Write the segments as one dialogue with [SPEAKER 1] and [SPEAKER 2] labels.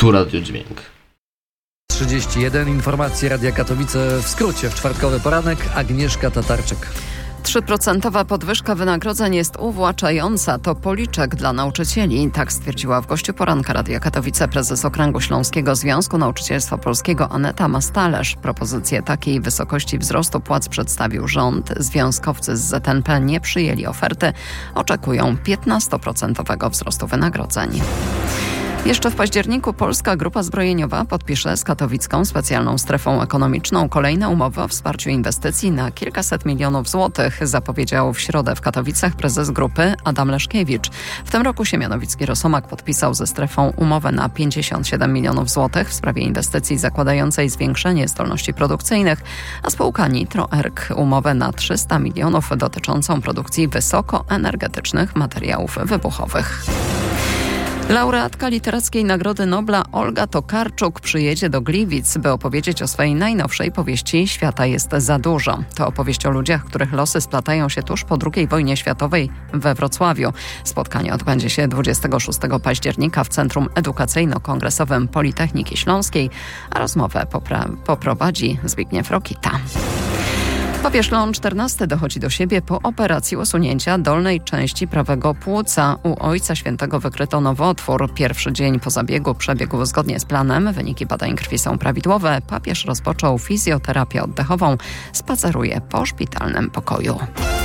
[SPEAKER 1] Tu Radio Dźwięk.
[SPEAKER 2] 31. Informacje Radia Katowice w skrócie. W czwartkowy poranek Agnieszka Tatarczyk.
[SPEAKER 3] 3% podwyżka wynagrodzeń jest uwłaczająca. To policzek dla nauczycieli. Tak stwierdziła w gościu poranka Radia Katowice prezes Okręgu Śląskiego Związku Nauczycielstwa Polskiego Aneta Mastalerz. Propozycję takiej wysokości wzrostu płac przedstawił rząd. Związkowcy z ZNP nie przyjęli oferty. Oczekują 15% wzrostu wynagrodzeń. Jeszcze w październiku Polska Grupa Zbrojeniowa podpisze z katowicką specjalną strefą ekonomiczną kolejne umowy o wsparciu inwestycji na kilkaset milionów złotych, zapowiedział w środę w Katowicach prezes grupy Adam Leszkiewicz. W tym roku Siemianowicki Rosomak podpisał ze strefą umowę na 57 milionów złotych w sprawie inwestycji zakładającej zwiększenie zdolności produkcyjnych, a spółka Nitro Erg umowę na 300 milionów dotyczącą produkcji wysokoenergetycznych materiałów wybuchowych. Laureatka Literackiej Nagrody Nobla Olga Tokarczuk przyjedzie do Gliwic, by opowiedzieć o swojej najnowszej powieści Świata jest za dużo. To opowieść o ludziach, których losy splatają się tuż po II wojnie światowej we Wrocławiu. Spotkanie odbędzie się 26 października w Centrum Edukacyjno-Kongresowym Politechniki Śląskiej, a rozmowę poprowadzi Zbigniew Rokita. Papież Leon XIV dochodzi do siebie po operacji usunięcia dolnej części prawego płuca. U Ojca Świętego wykryto nowotwór. Pierwszy dzień po zabiegu przebiegł zgodnie z planem. Wyniki badań krwi są prawidłowe. Papież rozpoczął fizjoterapię oddechową. Spaceruje po szpitalnym pokoju.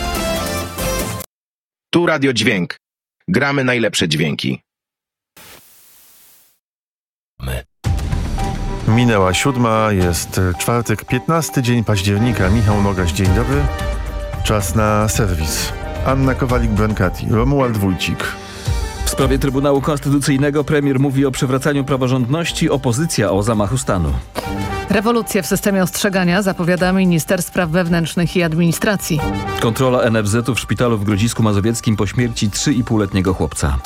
[SPEAKER 4] Tu Radio Dźwięk. Gramy najlepsze dźwięki.
[SPEAKER 5] Minęła 7, jest czwartek, 15 dzień października. Michał Nogaś, dzień dobry. Czas na serwis. Anna Kowalik-Brankati, Romuald Wójcik.
[SPEAKER 6] W sprawie Trybunału Konstytucyjnego premier mówi o przywracaniu praworządności, opozycja o zamachu stanu.
[SPEAKER 7] Rewolucję w systemie ostrzegania zapowiada minister spraw wewnętrznych i administracji.
[SPEAKER 6] Kontrola NFZ-u w szpitalu w Grodzisku Mazowieckim po śmierci 3,5-letniego chłopca.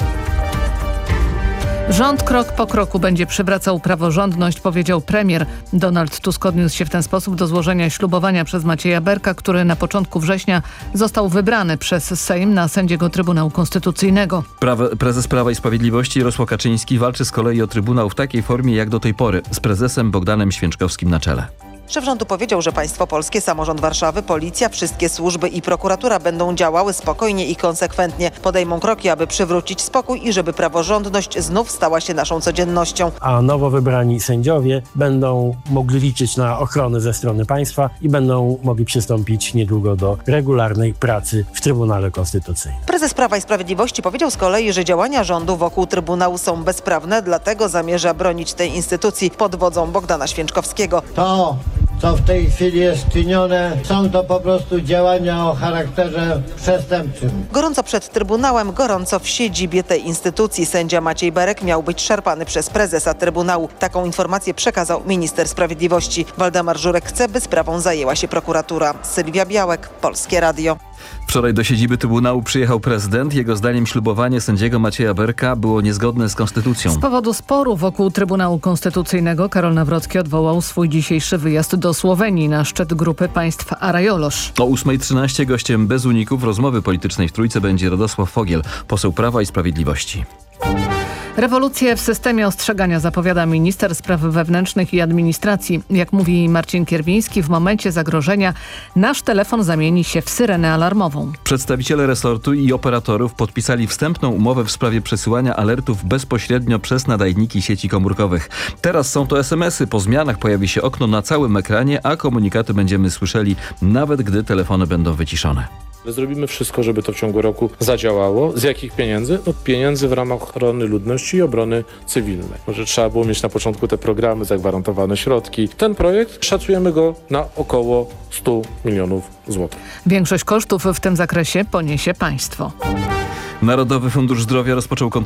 [SPEAKER 7] Rząd krok po kroku będzie przywracał praworządność, powiedział premier. Donald Tusk odniósł się w ten sposób do złożenia ślubowania przez Macieja Berka, który na początku września został wybrany przez Sejm na sędziego Trybunału Konstytucyjnego.
[SPEAKER 6] Prezes Prawa i Sprawiedliwości Jarosław Kaczyński walczy z kolei o Trybunał w takiej formie jak do tej pory, z prezesem Bogdanem Święczkowskim na czele.
[SPEAKER 8] Szef rządu powiedział, że państwo polskie, samorząd Warszawy, policja, wszystkie służby i prokuratura będą działały spokojnie i konsekwentnie. Podejmą kroki, aby przywrócić spokój i żeby praworządność znów stała się naszą codziennością.
[SPEAKER 9] A nowo wybrani sędziowie będą mogli liczyć na ochronę ze strony państwa i będą mogli przystąpić niedługo do regularnej pracy w Trybunale Konstytucyjnym.
[SPEAKER 8] Prezes Prawa i Sprawiedliwości powiedział z kolei, że działania rządu wokół Trybunału są bezprawne, dlatego zamierza bronić tej instytucji pod wodzą Bogdana Święczkowskiego.
[SPEAKER 10] To, co w tej chwili jest czynione, są to po prostu działania o charakterze przestępczym.
[SPEAKER 8] Gorąco przed Trybunałem, gorąco w siedzibie tej instytucji. Sędzia Maciej Berek miał być szarpany przez prezesa Trybunału. Taką informację przekazał minister sprawiedliwości. Waldemar Żurek chce, by sprawą zajęła się prokuratura. Sylwia Białek, Polskie Radio.
[SPEAKER 6] Wczoraj do siedziby Trybunału przyjechał prezydent. Jego zdaniem ślubowanie sędziego Macieja Berka było niezgodne z konstytucją.
[SPEAKER 7] Z powodu sporu wokół Trybunału Konstytucyjnego Karol Nawrocki odwołał swój dzisiejszy wyjazd do Słowenii na szczyt grupy państw Arajolosz.
[SPEAKER 6] O 8:13 gościem bez uników rozmowy politycznej w Trójce będzie Radosław Fogiel, poseł Prawa i Sprawiedliwości.
[SPEAKER 7] Rewolucję w systemie ostrzegania zapowiada minister spraw wewnętrznych i administracji. Jak mówi Marcin Kierwiński, w momencie zagrożenia nasz telefon zamieni się w syrenę alarmową.
[SPEAKER 6] Przedstawiciele resortu i operatorów podpisali wstępną umowę w sprawie przesyłania alertów bezpośrednio przez nadajniki sieci komórkowych. Teraz są to SMS-y. Po zmianach pojawi się okno na całym ekranie, a komunikaty będziemy słyszeli nawet gdy telefony będą wyciszone.
[SPEAKER 11] Zrobimy wszystko, żeby to w ciągu roku zadziałało. Z jakich pieniędzy? Od pieniędzy w ramach ochrony ludności i obrony cywilnej. Może trzeba było mieć na początku te programy, zagwarantowane środki. Ten projekt szacujemy go na około 100 milionów złotych.
[SPEAKER 7] Większość kosztów w tym zakresie poniesie państwo.
[SPEAKER 6] Narodowy Fundusz Zdrowia rozpoczął